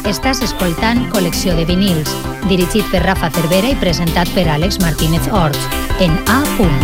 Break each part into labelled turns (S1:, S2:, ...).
S1: Estàs escoltant Col·lecció de vinils, dirigit per Rafa Cervera i presentat per Àlex Martínez Orts, en A.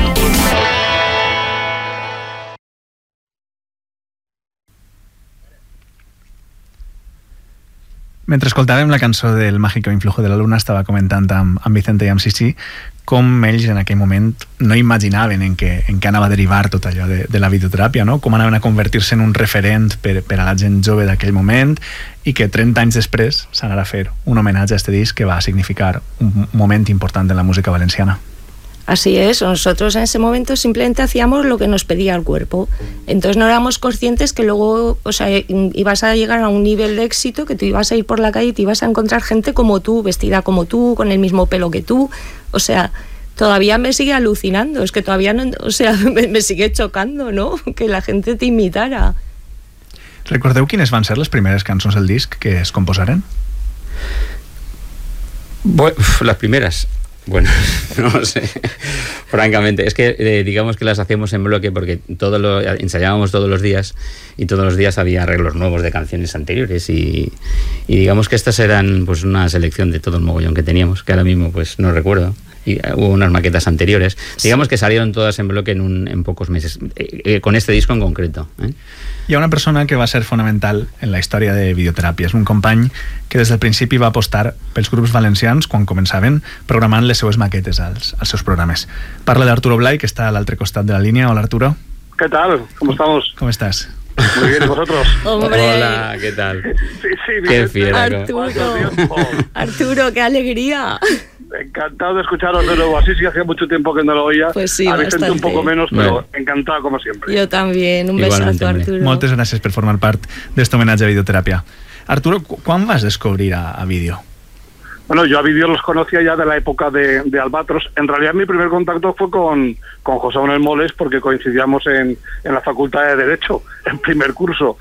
S2: Mentre escoltàvem la cançó del Mágico Influjo de la Luna, estava comentant amb Vicente i amb Sissi com ells en aquell moment no imaginaven en què anava a derivar tot allò de la videoteràpia, no? Com anaven a convertir-se en un referent per a la gent jove d'aquell moment, i que 30 anys després s'anarà a fer un homenatge a este disc que va significar un moment important de la música valenciana.
S3: Así es, nosotros en ese momento simplemente hacíamos lo que nos pedía el cuerpo. Entonces no éramos conscientes que luego, o sea, ibas a llegar a un nivel de éxito, que tú ibas a ir por la calle y te ibas a encontrar gente como tú, vestida como tú, con el mismo pelo que tú. O sea, todavía me sigue alucinando, es que todavía no, o sea, me sigue chocando, ¿no? Que la gente te imitara.
S2: Recordeu quines van ser les primeres cançons del disc que es composaren?
S4: Bueno, las primeras... Bueno, no sé, francamente, es que digamos que las hacíamos en bloque porque ensayábamos todos los días y todos los días había arreglos nuevos de canciones anteriores y digamos que estas eran pues una selección de todo el mogollón que teníamos, que ahora mismo pues no recuerdo. Y hubo unas maquetas anteriores, digamos que salieron todas en bloque en pocos meses, con este disco en concreto.
S2: Hi ha una persona que va ser fonamental en la història de videoteràpia. És un company que des del principi va apostar pels grups valencians quan començaven programant les seues maquetes als seus programes. Parla d'Arturo Blay, que està a l'altre costat de la línia. Hola, Arturo.
S5: ¿Qué tal? ¿Cómo estamos?
S2: ¿Cómo estás?
S5: Muy bien, ¿y vosotros?
S3: ¡Hombre!
S4: Hola, ¿qué tal?
S5: Sí,
S4: Qué fiera.
S3: Arturo, qué alegría.
S5: Encantado de escucharos de nuevo. Así sí, hacía mucho tiempo que no lo oía.
S3: Pues sí,
S5: a Vicente
S3: bastante.
S5: Un poco menos, pero
S4: Bueno.
S5: encantado como siempre.
S3: Yo también, un
S4: Igualmente,
S3: besazo, Arturo.
S2: Moltes gràcies per formar part d'este homenatge a videoteràpia. Arturo, quan vas descobrir a vídeo?
S5: Bueno, yo a vídeo los conocía ya de la época de Albatros. En realidad mi primer contacto fue con José Manuel Moles, porque coincidíamos en la Facultad de Derecho, en primer curso.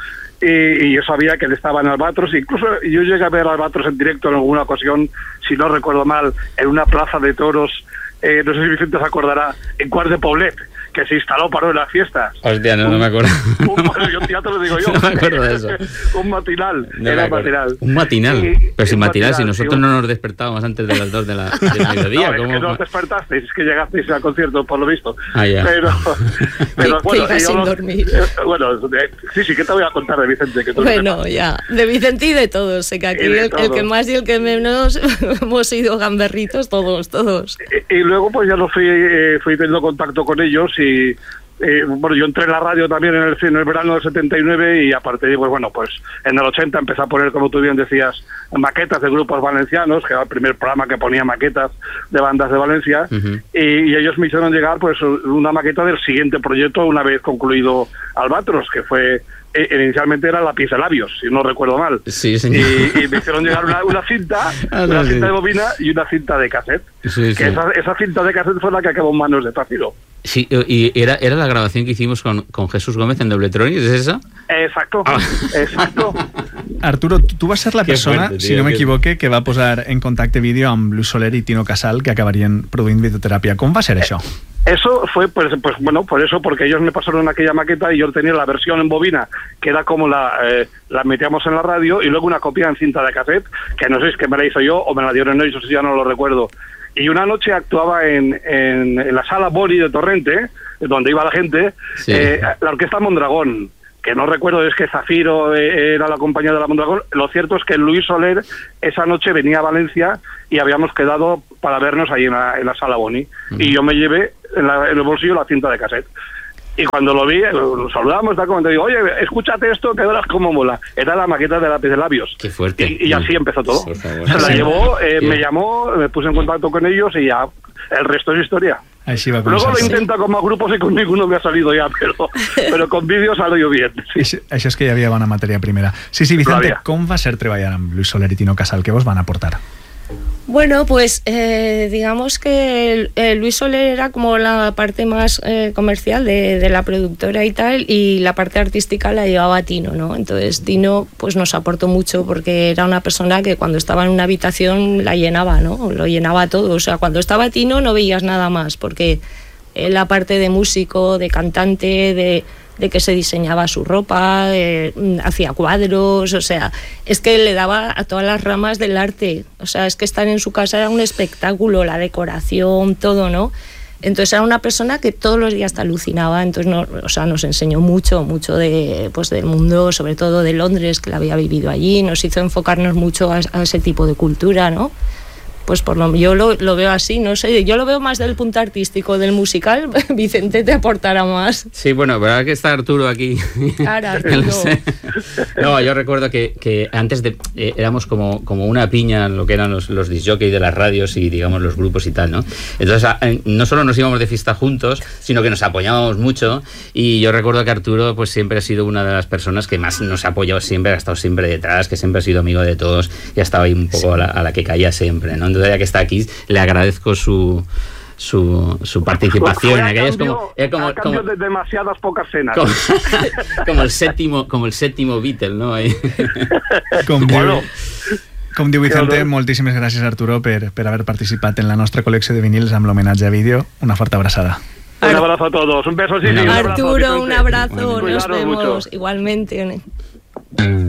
S5: Y yo sabía que él estaba en Albatros. Incluso yo llegué a ver a Albatros en directo en alguna ocasión, si no recuerdo mal, en una plaza de toros, no sé si Vicente se acordará, en Quart de Poblet, que se instaló para las fiestas.
S4: Hostia, no me acuerdo.
S5: Un teatro, digo yo.
S4: No me acuerdo de eso.
S5: Un matinal.
S4: No
S5: era
S4: me acuerdo.
S5: matinal.
S4: Un matinal. Pero sin matinal, si nosotros
S5: sí,
S4: no nos despertábamos antes de las 2 del mediodía.
S5: No, es que no os despertasteis, es que llegasteis al concierto, por lo visto.
S4: Ah, ya.
S5: Pero bueno,
S3: ibas sin dormir.
S5: Bueno, sí, ¿qué te voy a contar de Vicente? Que tú
S3: Bueno, ya, de Vicente y de todos. Sé que aquí
S5: Y de
S3: el que más y el que menos hemos sido gamberritos, todos.
S5: Y luego pues ya fui teniendo contacto con ellos y bueno, yo entré en la radio también en el verano del 79 y aparte de, pues en el 80 empecé a poner, como tú bien decías, maquetas de grupos valencianos, que era el primer programa que ponía maquetas de bandas de Valencia. Y ellos me hicieron llegar pues una maqueta del siguiente proyecto una vez concluido Albatros, que fue... inicialmente era Lápiz de Labios, si no recuerdo mal.
S4: Sí, señor.
S5: Y me hicieron llegar una cinta, una cinta de bobina y una cinta de cassette.
S4: Sí,
S5: que
S4: sí.
S5: esa cinta de cassette fue la que acabó en manos de Tácito.
S4: Sí, y era la grabación que hicimos con Jesús Gómez en Dobletronics, ¿es esa?
S5: Exacto, exacto.
S2: Arturo, tu vas ser la
S4: Que
S2: persona,
S4: fuerte,
S2: si no
S4: tío,
S2: m'equivoque, que va posar en contacte vídeo amb Luis Soler i Tino Casal, que acabarien produint videoteràpia. Com va ser això?
S5: Eso fue, pues bueno, por eso, porque ellos me pasaron aquella maqueta y yo tenía la versión en bobina, que era como la metíamos en la radio, y luego una copia en cinta de cassette, que no sé si es que me la hizo yo o me la dieron ellos, ya no lo recuerdo. Y una noche actuaba en la sala Boni de Torrente, donde iba la gente,
S4: sí.
S5: La orquesta Mondragón, que no recuerdo, es que Zafiro era la compañía de la Mondragón. Lo cierto es que Luis Soler esa noche venía a Valencia y habíamos quedado para vernos ahí en la sala Boni. Y yo me llevé en el bolsillo la cinta de cassette. Y cuando lo vi, lo saludamos, y digo, oye, escúchate esto, que verás cómo mola. Era la maqueta de Lápiz de Labios.
S4: Qué fuerte.
S5: Y así empezó todo.
S4: Por favor.
S5: Se la llevó, me llamó, me puse en contacto con ellos y ya el resto es historia.
S2: Així va
S5: Luego
S2: començar.
S5: lo intenta con más grupos y con ninguno me ha salido ya, pero con vídeos salió bien. Sí.
S2: Això és que hi havia bona matèria primera. Sí, Vicente, com va ser treballar amb Luis Soler i Tino Casal? Què vos van aportar?
S3: Bueno, pues digamos que Luis Soler era como la parte más comercial de la productora y tal, y la parte artística la llevaba Tino, ¿no? Entonces Tino pues nos aportó mucho porque era una persona que cuando estaba en una habitación la llenaba, ¿no? Lo llenaba todo, o sea, cuando estaba Tino no veías nada más porque la parte de músico, de cantante, de que se diseñaba su ropa, hacía cuadros, o sea, es que le daba a todas las ramas del arte, o sea, es que estar en su casa era un espectáculo, la decoración, todo, ¿no? Entonces era una persona que todos los días te alucinaba, entonces nos enseñó mucho de, pues, del mundo, sobre todo de Londres, que la había vivido allí, nos hizo enfocarnos mucho a ese tipo de cultura, ¿no? Pues yo lo veo así, no sé, yo lo veo más del punto artístico, del musical. Vicente te aportará más.
S4: Sí, bueno, verdad que está Arturo aquí.
S3: Ahora, Arturo.
S4: No, yo recuerdo que antes éramos como una piña en lo que eran los discjockeys de las radios y, digamos, los grupos y tal, ¿no? Entonces, no solo nos íbamos de fiesta juntos, sino que nos apoyábamos mucho, y yo recuerdo que Arturo pues siempre ha sido una de las personas que más nos ha apoyado siempre, ha estado siempre detrás, que siempre ha sido amigo de todos y ha estado ahí un poco a la que caía siempre, ¿no? Entonces, ya que está aquí, le agradezco su participación.
S5: Pues como de demasiadas pocas cenas.
S4: Como el séptimo Beatle, ¿no?
S2: Com diu Vicente, moltíssimes gràcies, Arturo, per haver participat en la nostra col·lecció de vinils amb l'homenatge a vídeo. Una forta abraçada.
S5: Un abrazo a todos. Un beso, sí.
S3: Arturo, un abrazo. Nos vemos. Igualmente.